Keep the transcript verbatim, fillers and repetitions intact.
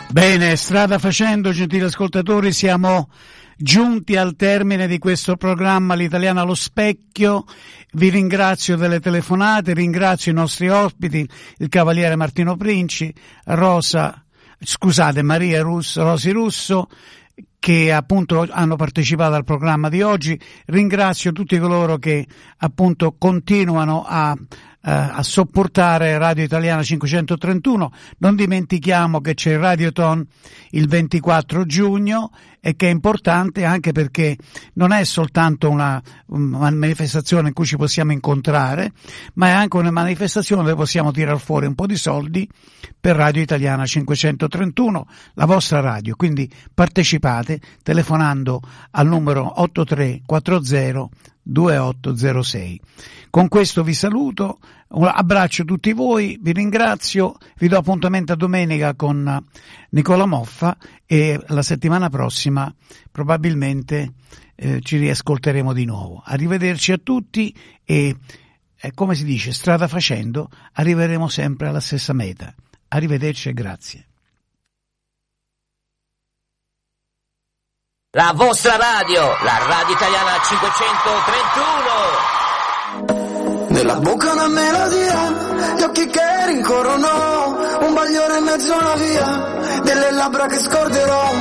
Bene, strada facendo, gentili ascoltatori, siamo giunti al termine di questo programma L'Italiana allo Specchio. Vi ringrazio delle telefonate, ringrazio i nostri ospiti, il Cavaliere Martino Princi, Rosa, scusate, Maria Russo, Rosi Russo, che appunto hanno partecipato al programma di oggi. Ringrazio tutti coloro che appunto continuano a a sopportare Radio Italiana cinquecentotrentuno. Non dimentichiamo che c'è il Radioton il ventiquattro giugno e che è importante anche perché non è soltanto una, una manifestazione in cui ci possiamo incontrare, ma è anche una manifestazione dove possiamo tirar fuori un po' di soldi per Radio Italiana cinquecentotrentuno, la vostra radio. Quindi partecipate telefonando al numero otto tre quattro zero due otto zero sei. Con questo vi saluto, un abbraccio a tutti voi, vi ringrazio, vi do appuntamento a domenica con Nicola Moffa e la settimana prossima probabilmente eh, ci riascolteremo di nuovo. Arrivederci a tutti e eh, come si dice, strada facendo arriveremo sempre alla stessa meta. Arrivederci e grazie. La vostra radio, la Radio Italiana cinquecentotrentuno. Nella bocca una melodia, gli occhi che rincorrono, un bagliore in mezzo a una via, delle labbra che scorderò.